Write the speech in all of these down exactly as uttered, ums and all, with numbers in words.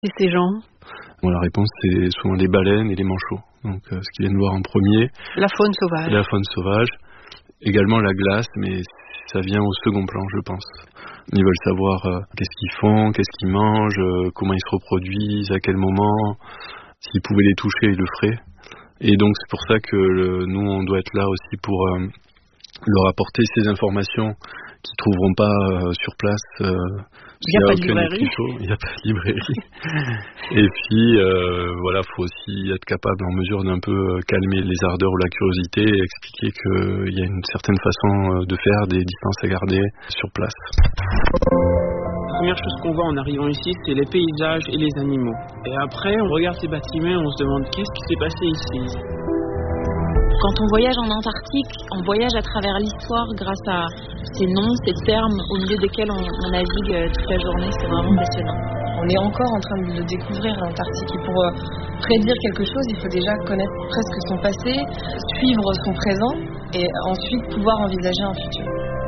Et ces gens? Bon, la réponse, c'est souvent les baleines et les manchots. Donc, euh, ce qu'ils viennent voir en premier. La faune sauvage. La faune sauvage. Également la glace, mais ça vient au second plan, je pense. Ils veulent savoir euh, qu'est-ce qu'ils font, qu'est-ce qu'ils mangent, euh, comment ils se reproduisent, à quel moment. S'ils pouvaient les toucher, ils le feraient. Et donc, c'est pour ça que le, nous, on doit être là aussi pour euh, leur apporter ces informations qu'ils ne trouveront pas euh, sur place. Euh, il n'y a, a pas de librairie. Il n'y a pas de librairie. Et puis, euh, voilà, il faut aussi être capable en mesure d'un peu calmer les ardeurs ou la curiosité et expliquer qu'il y a une certaine façon de faire, des distances à garder sur place. La première chose qu'on voit en arrivant ici, c'est les paysages et les animaux. Et après, on regarde ces bâtiments et on se demande qu'est-ce qui s'est passé ici. Quand on voyage en Antarctique, on voyage à travers l'histoire grâce à ces noms, ces termes au milieu desquels on, on navigue toute la journée. C'est vraiment passionnant. On est encore en train de le découvrir, l'Antarctique. Et pour euh, prédire quelque chose, il faut déjà connaître presque son passé, suivre son présent et ensuite pouvoir envisager un futur.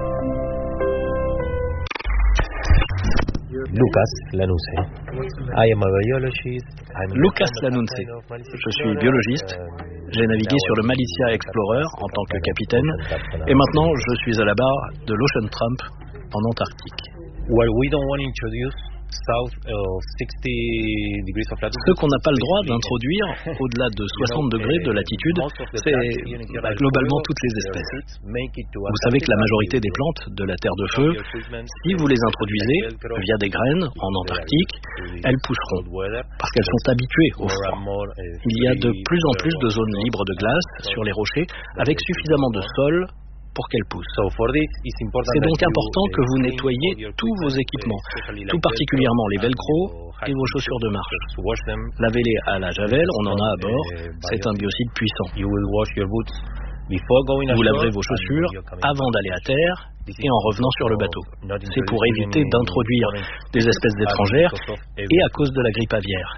Lucas Lanunce. I am a biologist. Lucas Lanunce. Je suis biologiste. J'ai navigué sur le Malicia Explorer en tant que capitaine et maintenant je suis à la barre de l'Ocean Tramp en Antarctique. Well, we don't want to introduce south of sixty degrees of latitude. Ce qu'on n'a pas le droit d'introduire au-delà de soixante degrés de latitude, c'est bah, globalement toutes les espèces. Vous savez que la majorité des plantes de la Terre de Feu, si vous les introduisez via des graines en Antarctique, elles pousseront parce qu'elles sont habituées au froid. Il y a de plus en plus de zones libres de glace sur les rochers avec suffisamment de sol pour qu'elle pousse. C'est donc important que vous nettoyiez tous vos équipements, tout particulièrement les velcro et vos chaussures de marche. Lavez-les à la javel, on en a à bord, c'est un biocide puissant. Vous laverez vos chaussures avant d'aller à terre et en revenant sur le bateau. C'est pour éviter d'introduire des espèces étrangères et à cause de la grippe aviaire.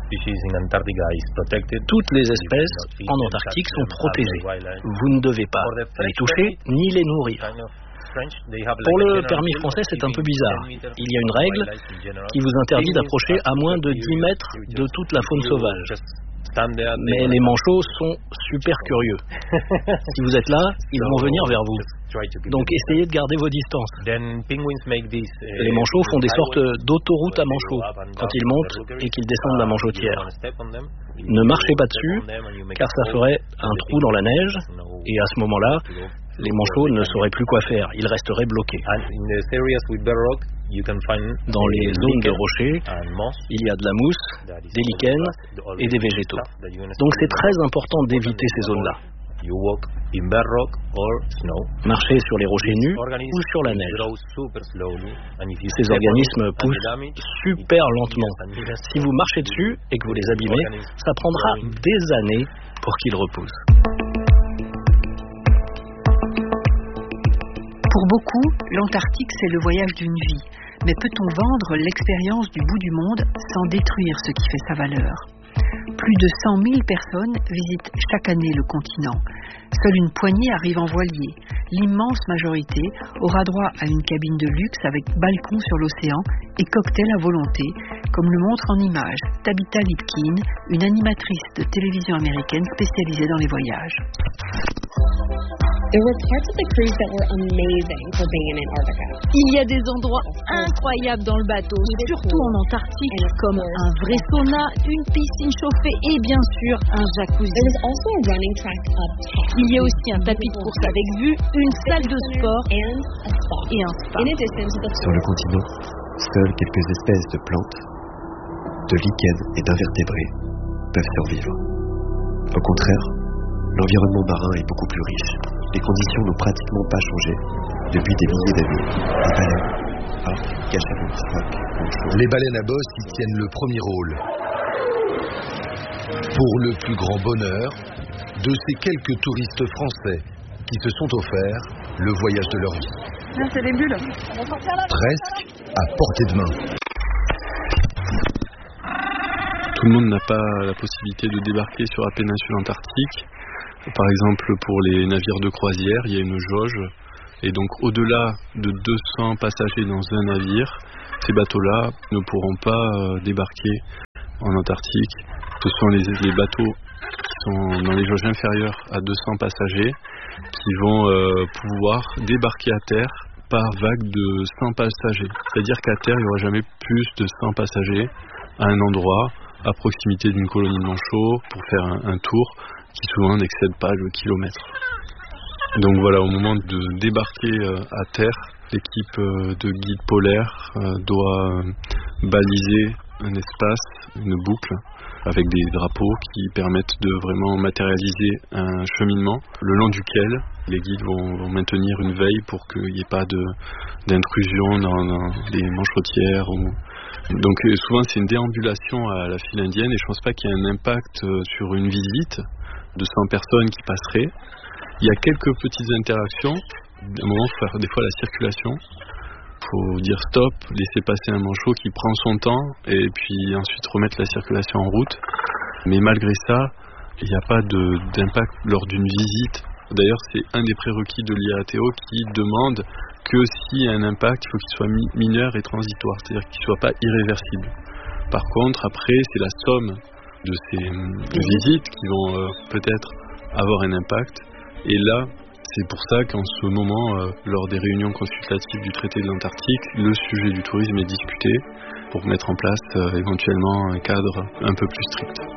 Toutes les espèces en Antarctique sont protégées. Vous ne devez pas les toucher ni les nourrir. Pour le permis français, c'est un peu bizarre. Il y a une règle qui vous interdit d'approcher à moins de dix mètres de toute la faune sauvage. Mais les manchots sont super curieux. Si vous êtes là, ils vont venir vers vous. Donc essayez de garder vos distances. Les manchots font des sortes d'autoroutes à manchots quand ils montent et qu'ils descendent la manchotière. Ne marchez pas dessus, car ça ferait un trou dans la neige, et à ce moment-là, les manchots ne sauraient plus quoi faire, ils resteraient bloqués. Dans les zones de rochers, il y a de la mousse, des lichens et des végétaux. Donc c'est très important d'éviter ces zones-là. Marchez sur les rochers nus ou sur la neige. Ces organismes poussent super lentement. Si vous marchez dessus et que vous les abîmez, ça prendra des années pour qu'ils repoussent. Pour beaucoup, l'Antarctique, c'est le voyage d'une vie. Mais peut-on vendre l'expérience du bout du monde sans détruire ce qui fait sa valeur ? Plus de cent mille personnes visitent chaque année le continent. Seule une poignée arrive en voilier. L'immense majorité aura droit à une cabine de luxe avec balcon sur l'océan et cocktail à volonté, comme le montre en images Tabitha Lipkin, une animatrice de télévision américaine spécialisée dans les voyages. There were parts of the cruise that were amazing for being in Antarctica. Il y a des endroits incroyables dans le bateau, surtout en Antarctique, comme un vrai sauna, une piscine chauffée et bien sûr un jacuzzi. There was also a running track up top. Il y a aussi un tapis de course avec vue, une salle de sport and a spa. Et un spa. In addition to the Sur le continent, seules quelques espèces de plantes, de lichens et d'invertébrés peuvent survivre. Au contraire, l'environnement marin est beaucoup plus riche. Les conditions n'ont pratiquement pas changé depuis des milliers d'années. Les baleines, orques, cachalots, phoques, manchots. Les baleines à bosse y tiennent le premier rôle. Pour le plus grand bonheur de ces quelques touristes français qui se sont offerts le voyage de leur vie. Là, c'est les bulles. Presque à portée de main. Tout le monde n'a pas la possibilité de débarquer sur la péninsule antarctique. Par exemple, pour les navires de croisière, il y a une jauge. Et donc, au-delà de deux cents passagers dans un navire, ces bateaux-là ne pourront pas débarquer en Antarctique. Ce sont les, les bateaux qui sont dans les jauges inférieures à deux cents passagers qui vont euh, pouvoir débarquer à terre par vague de cent passagers. C'est-à-dire qu'à terre, il n'y aura jamais plus de cent passagers à un endroit, à proximité d'une colonie de manchots, pour faire un, un tour qui souvent n'excède pas le kilomètre. Donc voilà, au moment de débarquer euh, à terre, l'équipe euh, de guides polaires euh, doit euh, baliser un espace, une boucle, avec des drapeaux qui permettent de vraiment matérialiser un cheminement, le long duquel les guides vont, vont maintenir une veille pour qu'il n'y ait pas de, d'intrusion dans, dans les manchotières. Ou... Donc souvent c'est une déambulation à la file indienne et je ne pense pas qu'il y ait un impact sur une visite de cent personnes qui passeraient. Il y a quelques petites interactions, à un moment il faut faire des fois la circulation. Il faut dire stop, laisser passer un manchot qui prend son temps et puis ensuite remettre la circulation en route. Mais malgré ça, il n'y a pas de, d'impact lors d'une visite. D'ailleurs, c'est un des prérequis de l'I A T O qui demande que s'il y a un impact, il faut qu'il soit mineur et transitoire, c'est-à-dire qu'il ne soit pas irréversible. Par contre, après, c'est la somme de ces de visites qui vont euh, peut-être avoir un impact. Et là, c'est pour ça qu'en ce moment, euh, lors des réunions consultatives du traité de l'Antarctique, le sujet du tourisme est discuté pour mettre en place euh, éventuellement un cadre un peu plus strict.